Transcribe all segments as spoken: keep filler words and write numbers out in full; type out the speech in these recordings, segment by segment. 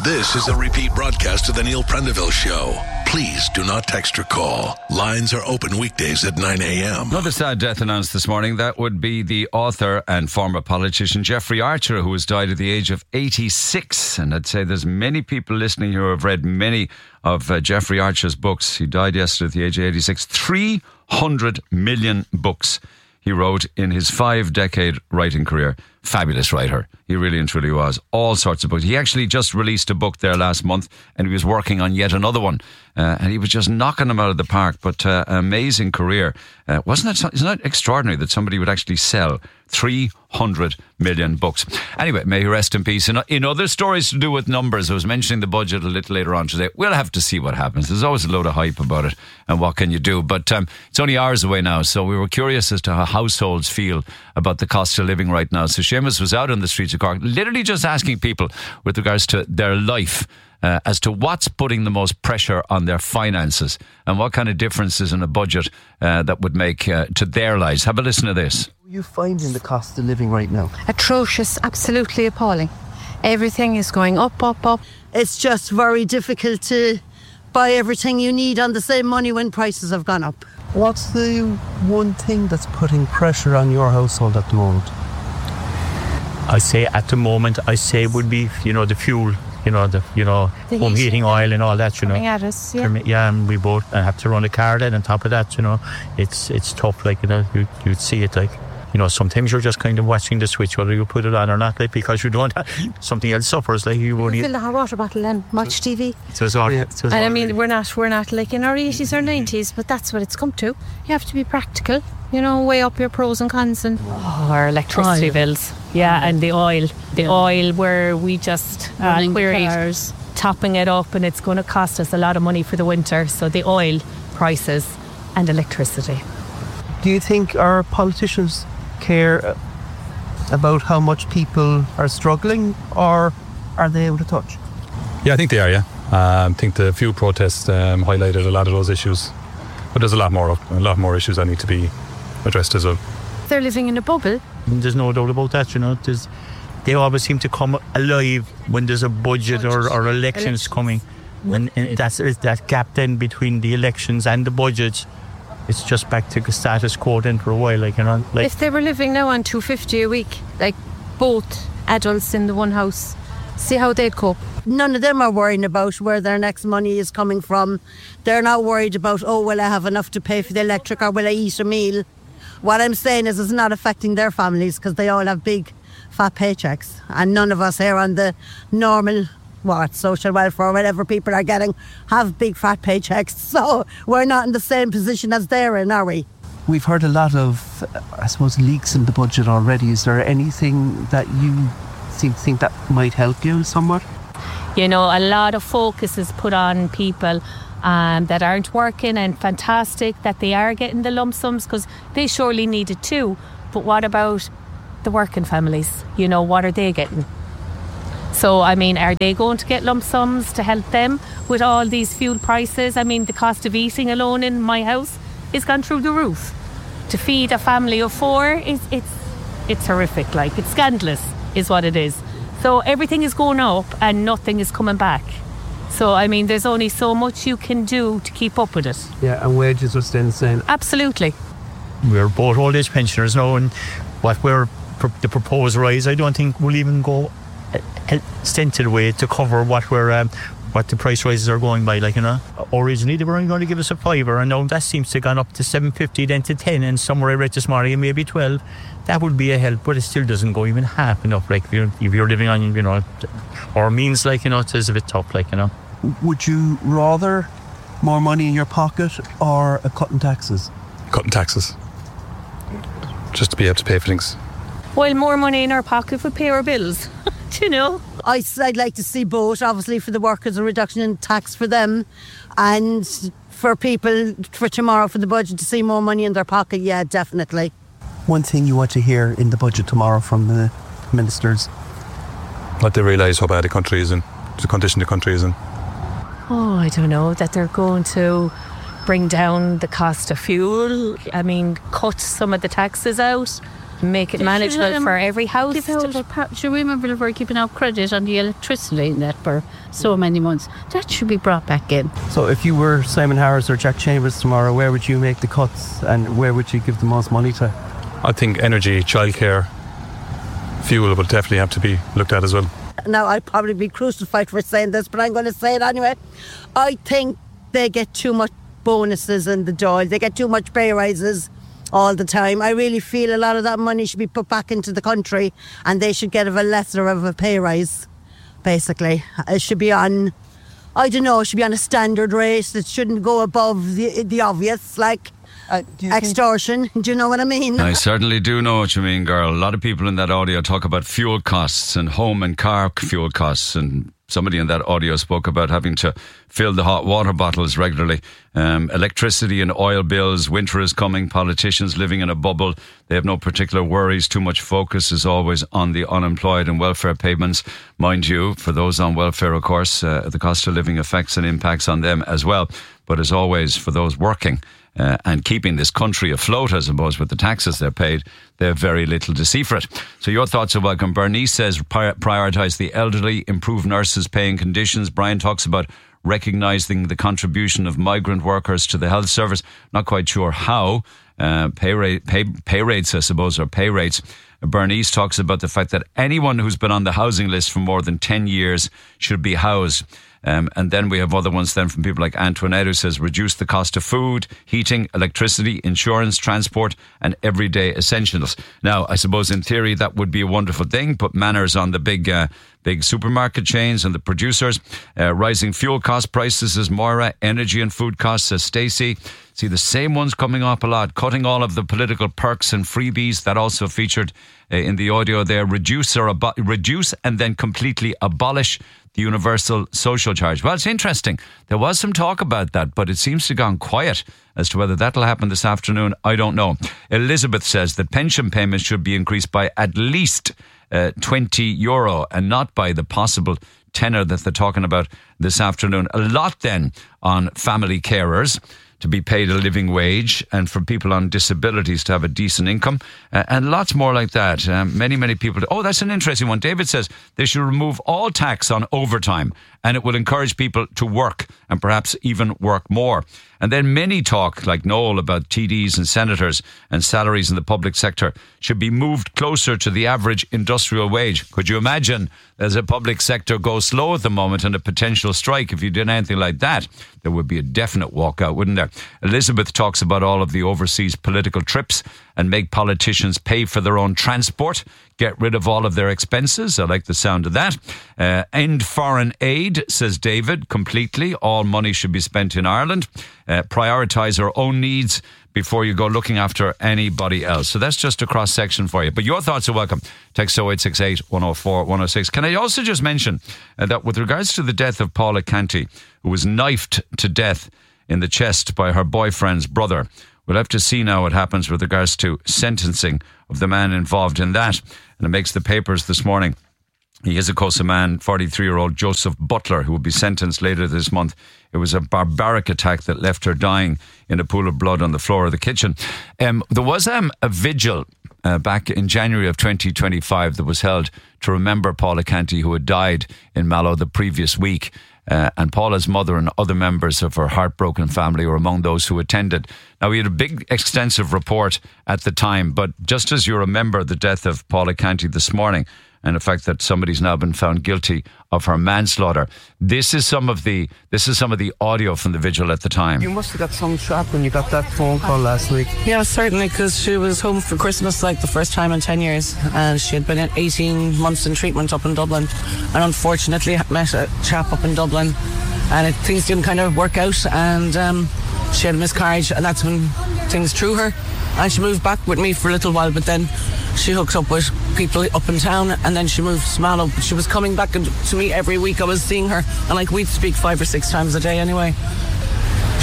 This is a repeat broadcast of the Neil Prendeville Show. Please do not text or call. Lines are open weekdays at nine a.m. Another sad death announced this morning. That would be the author and former politician Jeffrey Archer, who has died at the age of eighty-six. And I'd say there's many people listening who have read many of uh, Jeffrey Archer's books. He died yesterday at the age of eighty-six. three hundred million books he wrote in his five-decade writing career. Fabulous writer. He really and truly was. All sorts of books. He actually just released a book there last month, and he was working on yet another one. Uh, and he was just knocking them out of the park. But uh, amazing career. Uh, wasn't it? Isn't it extraordinary that somebody would actually sell three hundred million books? Anyway, may he rest in peace. In, in other stories to do with numbers, I was mentioning the budget a little later on today. We'll have to see what happens. There's always a load of hype about it, and what can you do? But um, it's only hours away now, so we were curious as to how households feel about the cost of living right now. So Seamus was out on the streets of Cork, literally just asking people with regards to their life, Uh, as to what's putting the most pressure on their finances and what kind of differences in a budget uh, that would make uh, to their lives. Have a listen to this. What are you finding the cost of living right now? Atrocious, absolutely appalling. Everything is going up, up, up. It's just very difficult to buy everything you need on the same money when prices have gone up. What's the one thing that's putting pressure on your household at the moment? I say at the moment, I say would be, you know, the fuel. You know, the you know The home heat, heating oil and all that, you know. Coming at us, yeah. Yeah, and we both have to run a car then on top of that, you know. It's it's tough, like, you know, you, you'd see it, like, you know, sometimes you're just kind of watching the switch, whether you put it on or not, like, because you don't have, something else suffers, like, you won't Fill the hot water bottle and watch T V. So it's all, Yeah. so it's And I all- mean, we're not, we're not like in our eighties or nineties, but that's what it's come to. You have to be practical, you know, weigh up your pros and cons. And Oh, our electricity Oil. bills. Yeah, and the oil. The oil where we just uh, Running queried cars. topping it up, and it's going to cost us a lot of money for the winter. So the oil prices and electricity. Do you think our politicians care about how much people are struggling, or are they out of touch? Yeah, I think they are, yeah. Um, I think the few protests um, highlighted a lot of those issues. But there's a lot more, a lot more issues that need to be addressed as well. they're living in a bubble. There's no doubt about that, you know. There's, they always seem to come alive when there's a budget or, or elections Elections. coming. And, and that's it's that gap then between the elections and the budget. It's just back to the status quo then for a while, like, you know. Like, If they were living now on two hundred fifty a week, like both adults in the one house, see how they'd cope. None of them are worrying about where their next money is coming from. They're not worried about, oh, will I have enough to pay for the electric or will I eat a meal? What I'm saying is it's not affecting their families because they all have big fat paychecks, and none of us here on the normal what social welfare or whatever people are getting have big fat paychecks, so we're not in the same position as they're in, are we? We've heard a lot of, uh, I suppose, leaks in the budget already. Is there anything that you think, think that might help you somewhat? You know, a lot of focus is put on people um, that aren't working, and fantastic that they are getting the lump sums because they surely need it too. But what about the working families? You know, what are they getting? So, I mean, are they going to get lump sums to help them with all these fuel prices? I mean, the cost of eating alone in my house has gone through the roof. To feed a family of four, is it's it's horrific. Like, it's scandalous is what it is. So everything is going up and nothing is coming back. So, I mean, there's only so much you can do to keep up with it. Yeah, and wages are staying the same. Absolutely. we're both old age pensioners now, and what we're the proposed rise, I don't think will even go a, a extended way to cover what we're um, what the price rises are going by. Like, you know, originally they were only going to give us a fiver, and now that seems to have gone up to seven fifty, then to ten, and somewhere I read this morning maybe twelve. That would be a help, but it still doesn't go even half enough. Like, if you're, if you're living on, you know, or means, like, you know, it is a bit tough, like, you know. Would you rather more money in your pocket or a cut in taxes? Cutting taxes. Just to be able to pay for things. Well, more money in our pocket would pay our bills. Do you know? I, I'd like to see both, obviously for the workers, a reduction in tax for them, and for people for tomorrow for the budget to see more money in their pocket. Yeah, definitely. One thing you want to hear in the budget tomorrow from the ministers? Let they realise how bad the country is in, the condition the country is in. Oh, I don't know, that they're going to bring down the cost of fuel. I mean, cut some of the taxes out. make it manageable for every house. Give out a pa- should remember that we're keeping out credit on the electricity and that for so many months. That should be brought back in. So if you were Simon Harris or Jack Chambers tomorrow, where would you make the cuts and where would you give the most money to? I think energy, childcare, fuel will definitely have to be looked at as well. Now, I'd probably be crucified for saying this, but I'm going to say it anyway. I think they get too much bonuses in the Dáil. They get too much pay rises all the time. I really feel a lot of that money should be put back into the country and they should get a lesser of a pay rise, basically. It should be on, I don't know, it should be on a standard rate. It shouldn't go above the, the obvious, like uh, extortion. Do you know what I mean? I certainly do know what you mean, girl. A lot of people in that audio talk about fuel costs and home and car fuel costs, and somebody in that audio spoke about having to fill the hot water bottles regularly. Um, electricity and oil bills. Winter is coming. Politicians living in a bubble. They have no particular worries. Too much focus is always on the unemployed and welfare payments. Mind you, for those on welfare, of course, uh, the cost of living affects and impacts on them as well. But as always, for those working uh, and keeping this country afloat, I suppose, with the taxes they're paid, they have very little to see for it. So your thoughts are welcome. Bernice says pri- prioritise the elderly, improve nurses' paying conditions. Brian talks about recognising the contribution of migrant workers to the health service. Not quite sure how. Uh, pay, rate, pay, pay rates, I suppose, or pay rates. Bernice talks about the fact that anyone who's been on the housing list for more than ten years should be housed. Um, and then we have other ones then from people like Antoinette, who says reduce the cost of food, heating, electricity, insurance, transport and everyday essentials. Now, I suppose in theory that would be a wonderful thing. Put manners on the big uh, big supermarket chains and the producers. Uh, rising fuel cost prices as Moira. Energy and food costs as Stacey. See the same ones coming up a lot. Cutting all of the political perks and freebies. That also featured uh, in the audio there. Reduce or abo- reduce and then completely abolish the universal social charge. Well, it's interesting. There was some talk about that, but it seems to have gone quiet. As to whether that'll happen this afternoon, I don't know. Elizabeth says that pension payments should be increased by at least uh, twenty euro and not by the possible tenor that they're talking about this afternoon. A lot then on family carers to be paid a living wage, and for people on disabilities to have a decent income, uh, and lots more like that. Um, many, many people... Oh, that's an interesting one. David says they should remove all tax on overtime and it will encourage people to work and perhaps even work more. And then many talk, like Noel, about T Ds and senators and salaries in the public sector should be moved closer to the average industrial wage. Could you imagine, as a public sector goes slow at the moment and a potential strike, if you did anything like that, there would be a definite walkout, wouldn't there? Elizabeth talks about all of the overseas political trips and make politicians pay for their own transport, get rid of all of their expenses. I like the sound of that. Uh, end foreign aid, says David, completely. All money should be spent in Ireland. Uh, prioritise our own needs before you go looking after anybody else. So that's just a cross section for you. But your thoughts are welcome. Text oh eight six eight, one oh four, one oh six. Can I also just mention uh, that with regards to the death of Paula Canty, who was knifed to death in the chest by her boyfriend's brother, we'll have to see now what happens with regards to sentencing of the man involved in that. And it makes the papers this morning. He is, of course, a man, forty-three-year-old Joseph Butler, who will be sentenced later this month. It was a barbaric attack that left her dying in a pool of blood on the floor of the kitchen. Um, there was um, a vigil uh, back in January of twenty twenty-five that was held to remember Paula Canty, who had died in Mallow the previous week. Uh, and Paula's mother and other members of her heartbroken family were among those who attended. Now, we had a big, extensive report at the time, but just as you remember the death of Paula Canty this morning, and the fact that somebody's now been found guilty of her manslaughter, this is some of the this is some of the audio from the vigil at the time. You must have got some shock when you got that phone call last week. Yeah, certainly, because she was home for Christmas like the first time in ten years, and she had been in eighteen months in treatment up in Dublin, and unfortunately met a chap up in Dublin, and it, things didn't kind of work out, and um, she had a miscarriage, and that's when things threw her, and she moved back with me for a little while, but then she hooked up with people up in town, and then she moved to Mallow. She was coming back to me every week. I was seeing her, and like we'd speak five or six times a day anyway.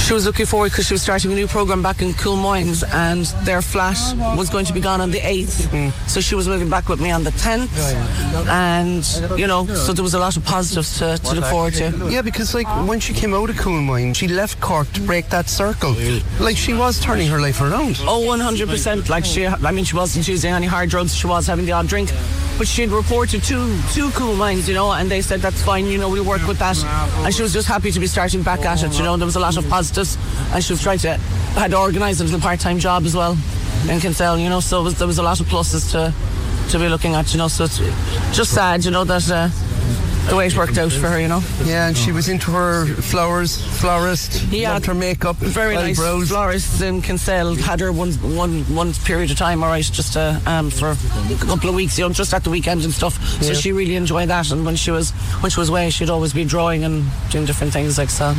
She was looking forward because she was starting a new programme back in Coolmines, and their flat was going to be gone on the eighth. Mm. So she was moving back with me on the tenth. And, you know, so there was a lot of positives to, to look forward to. Yeah, because, like, when she came out of Coolmines, she left Cork to break that circle. Like, she was turning her life around. Oh, one hundred percent. Like, she, I mean, she wasn't using any hard drugs. She was having the odd drink. But she'd reported to two Coolmines, you know, and they said that's fine, you know, we'll work with that. And she was just happy to be starting back at it, you know. There was a lot of positives, and she was trying to had organised a little part-time job as well in Kinsale, you know. So it was, there was a lot of pluses to to be looking at, you know. So it's just sad, you know, that uh, the way it worked out for her, you know. Yeah, and she was into her flowers, florist, yeah, loved her makeup, very nice eyebrows. Florist in Kinsale. Had her one one one period of time, all right, just uh, um, for a couple of weeks, you know, just at the weekend and stuff. So Yeah. she really enjoyed that. And when she was when she was away, she'd always be drawing and doing different things like so.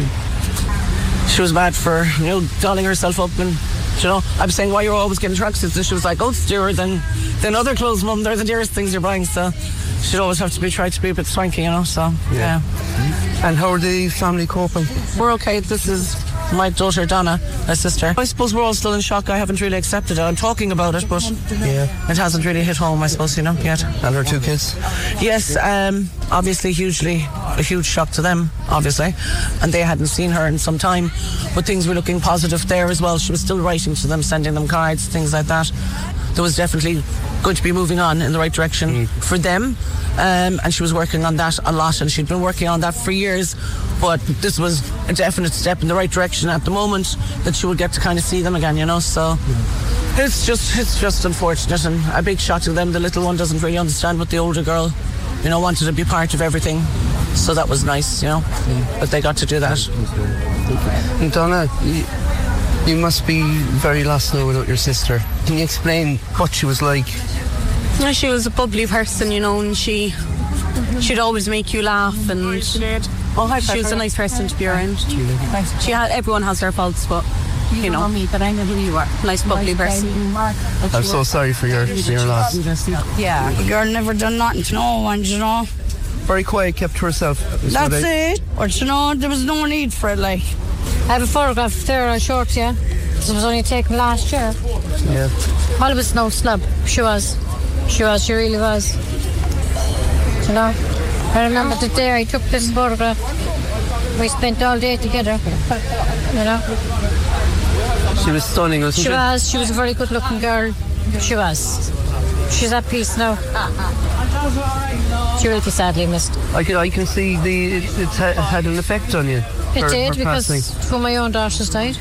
She was mad for, you know, dolling herself up, and, you know, I was saying, why you're always getting tracksuits? And she was like, oh, it's dearer than, than other clothes, Mum. They're the dearest things you're buying. So she'd always have to be try to be a bit swanky, you know. So yeah. yeah. And how are the family coping? We're okay. This is my daughter Donna, my sister. I suppose we're all still in shock. I haven't really accepted it. I'm talking about it, but yeah, it hasn't really hit home, I suppose, you know, yet. And her two kids? Yes, um, obviously hugely, a huge shock to them, obviously. And they hadn't seen her in some time, but things were looking positive there as well. She was still writing to them, sending them cards, things like that. There was definitely going to be moving on in the right direction mm. for them. Um, and she was working on that a lot, and she'd been working on that for years, but this was a definite step in the right direction at the moment, that she would get to kind of see them again, you know. So yeah. it's just it's just unfortunate, and a big shock to them. The little one doesn't really understand what the older girl, you know, wanted to be part of everything, so that was nice, you know, yeah. But they got to do that. And Donna, you, you must be very lost now without your sister. Can you explain what she was like? She was a bubbly person, you know, and she she'd always make you laugh, and oh, she was a nice person to be around. She had everyone has their faults, but you know, me, but I know who you are. Nice bubbly person. I'm so sorry for your for your loss. Yeah, the girl never done nothing to no one, you know. Very quiet, kept to herself. That's it. Or you know, there was no need for it. Like, I have a photograph there. I showed it, yeah. It was only taken last year. Yeah. All was no slub. She was. She was, she really was. You know, I remember the day I took this photograph. We spent all day together. You know. She was stunning, wasn't she? She was. She was a very good-looking girl. She was. She's at peace now. She will be sadly missed. I can, I can see the it, it had an effect on you. It her, did, her because passing. two of my own daughters died.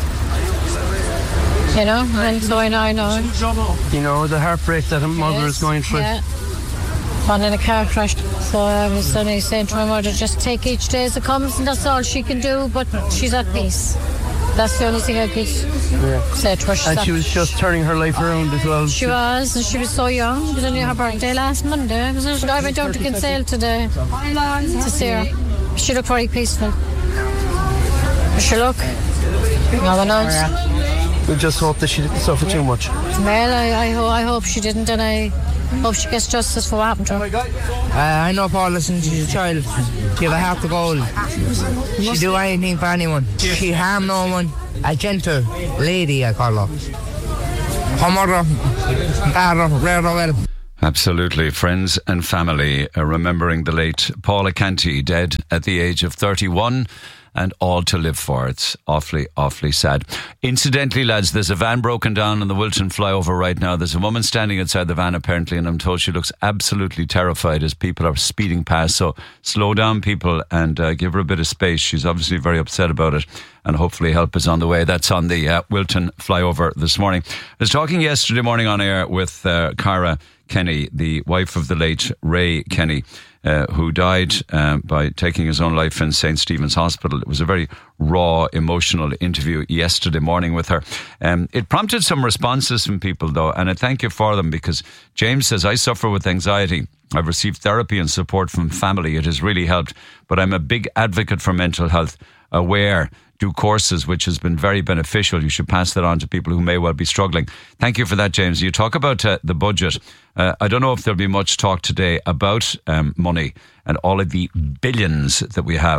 You know, and so I know, I know. You know, the heartbreak that a mother yes, is going through. Yeah. One in a car crash. So I was only saying to my mother, just take each day as it comes, and that's all she can do, but she's at peace. That's the only thing I could yeah. say to her. She's and at she was just turning her life around as well. She was, and she was so young. It was only her birthday last Monday. I went down to Kinsale today to see her. She looked very peaceful. She look. No one knows. We just hope that she didn't suffer too much. Well, I, I, ho- I hope she didn't, and I hope she gets justice for what happened to her. Uh, I know Paula since she's a child. She had a heart of gold. She'd do anything for anyone. She harmed no one. A gentle lady, I call her. Her mother, father, very well. Absolutely. Friends and family uh, remembering the late Paula Canty, dead at the age of thirty-one. And all to live for. It's awfully, awfully sad. Incidentally, lads, there's a van broken down on the Wilton flyover right now. There's a woman standing outside the van, apparently, and I'm told she looks absolutely terrified as people are speeding past. So slow down, people, and uh, give her a bit of space. She's obviously very upset about it, and hopefully help is on the way. That's on the uh, Wilton flyover this morning. I was talking yesterday morning on air with uh, Cara Kenny, the wife of the late Ray Kenny, Uh, who died uh, by taking his own life in Saint Stephen's Hospital. It was a very raw, emotional interview yesterday morning with her. Um, it prompted some responses from people, though, and I thank you for them, because James says, I suffer with anxiety. I've received therapy and support from family. It has really helped, but I'm a big advocate for mental health, aware, do courses, which has been very beneficial. You should pass that on to people who may well be struggling. Thank you for that, James. You talk about uh, the budget. Uh, I don't know if there'll be much talk today about um, money and all of the billions that we have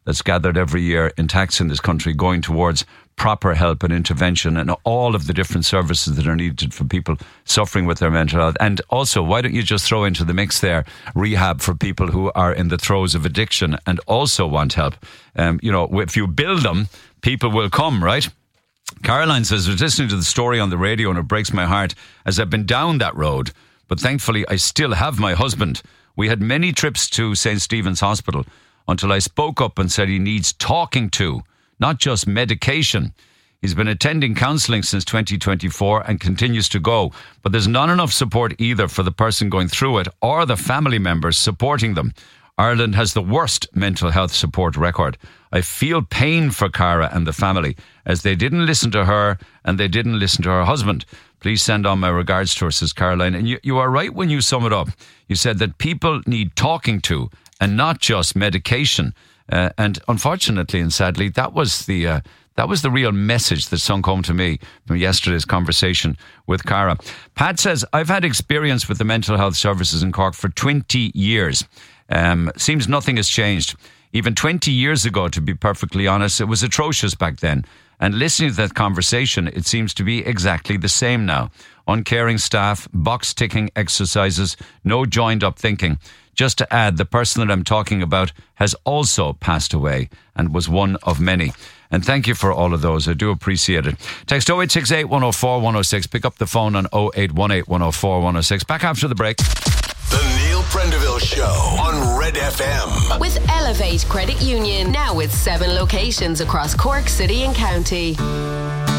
that's gathered every year in tax in this country going towards proper help and intervention and all of the different services that are needed for people suffering with their mental health. And also, why don't you just throw into the mix there rehab for people who are in the throes of addiction and also want help? Um, you know, if you build them, people will come, right? Caroline says, I was listening to the story on the radio and it breaks my heart as I've been down that road. But thankfully, I still have my husband. We had many trips to Saint Stephen's Hospital until I spoke up and said he needs talking to, not just medication. He's been attending counselling since twenty twenty-four and continues to go. But there's not enough support either for the person going through it or the family members supporting them. Ireland has the worst mental health support record. I feel pain for Cara and the family as they didn't listen to her and they didn't listen to her husband. Please send on my regards to her, says Caroline. And you, you are right when you sum it up. You said that people need talking to and not just medication. Uh, and unfortunately and sadly, that was the uh, that was the real message that sunk home to me from yesterday's conversation with Cara. Pat says, I've had experience with the mental health services in Cork for twenty years. Um, seems nothing has changed. Even twenty years ago, to be perfectly honest, it was atrocious back then. And listening to that conversation, it seems to be exactly the same now. Uncaring staff, box-ticking exercises, no joined-up thinking. Just to add, the person that I'm talking about has also passed away and was one of many. And thank you for all of those. I do appreciate it. Text oh eight six eight, one oh four, one oh six. Pick up the phone on oh eight one eight, one oh four, one oh six. Back after the break. The Neil Prendeville Show on Red F M. With Elevate Credit Union, now with seven locations across Cork City and County.